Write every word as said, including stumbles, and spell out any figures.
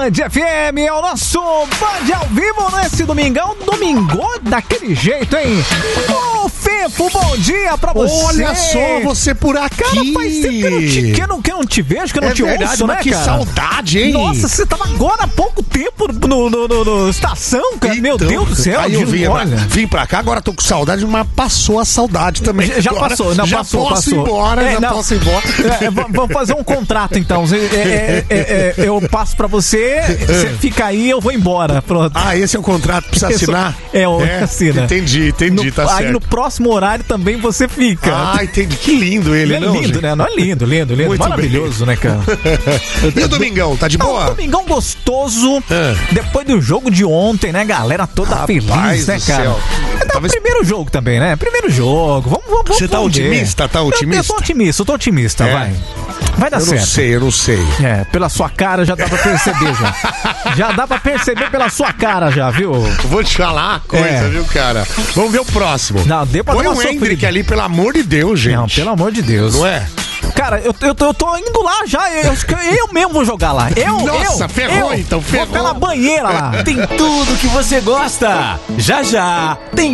Band F M, é o nosso Band ao vivo nesse domingão. Domingo daquele jeito, hein? Ô, Fefo, bom dia pra você. Olha só, você por aqui. Cara, faz tempo que eu não te, que eu não, que eu não te vejo, que eu não é te verdade, ouço, mas né, que cara? saudade, hein? Nossa, você tava agora há pouco tempo no, no, no, no estação, cara. Então, Meu Deus do céu. Aí eu vim, olha. vim pra cá, agora tô com saudade, mas passou a saudade também. Já, já agora, passou, não, já passou, posso passou. ir embora, é, já não, posso ir embora. É, vamos fazer um contrato, então. É, é, é, é, eu passo pra você, você fica aí, eu vou embora. Pronto. Ah, esse é o contrato, precisa Esse, assinar? É, o é, assina. Entendi, entendi, no, tá aí certo. Aí no próximo horário também você fica. Ah, entendi. Que lindo ele, ele é não, lindo, gente? né? Não é lindo, lindo, lindo. Muito maravilhoso, bem. né, cara? E o domingão, tá de Não, boa? um domingão gostoso. É. Depois do jogo de ontem, né, galera? Toda Rapaz feliz, né, do cara? céu. É Talvez- o primeiro jogo também, né? Primeiro jogo. Vamos, vamos, Você tá vamos ver. otimista? Tá Eu- otimista? Eu, tô otimista, eu tô otimista, É. vai. Vai dar Eu certo. não sei, eu não sei. É, pela sua cara já dá pra perceber já. Já dá pra perceber pela sua cara já, viu? Vou te falar uma coisa, É. viu, cara? Vamos ver o próximo. Não, dê pra Põe dar o uma Hendrick sofrida. ali, pelo amor de Deus, gente. Não, pelo amor de Deus. Não é? Cara, eu, eu, tô- eu tô indo lá já, eu, eu mesmo vou jogar lá. Eu, Nossa, eu, ferrou eu então, ferrou. Vou pela banheira lá. Tem tudo que você gosta. Já já tem